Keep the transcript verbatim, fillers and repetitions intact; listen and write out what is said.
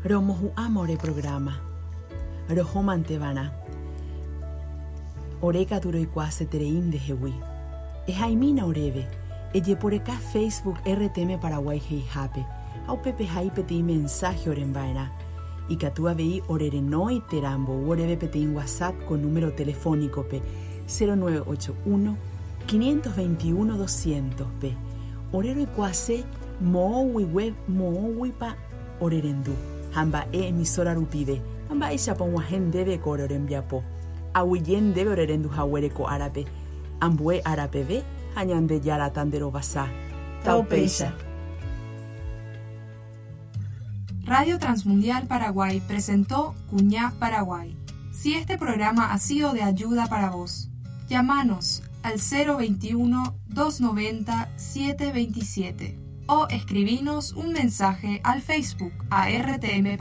Romohu amore programa. Rohomante vana. Oreka turoikwase tereim de hewi. Ejaimina oreve. Eye por acá Facebook R T M Paraguay heijape. Au pepe jaipe ti mensaje orembaena. Y catua vei orerenoi terambo. Oreve petin WhatsApp con número telefónico pe cero nueve ocho uno, cinco dos uno, doscientos p. Orero ikwase moowi web moowi pa orerendu. Hamba e emisora rupide. Hamba isha pon wahen debe ko orembiapo. Awiyen debe orerendu hawere ko árabe. Ambue árabe ve hañande yara tandero basa. Taupeisha. Radio Transmundial Paraguay presentó Cuñá Paraguay. Si este programa ha sido de ayuda para vos, llámanos al cero veintiuno, doscientos noventa, setecientos veintisiete o escribinos un mensaje al Facebook a R T M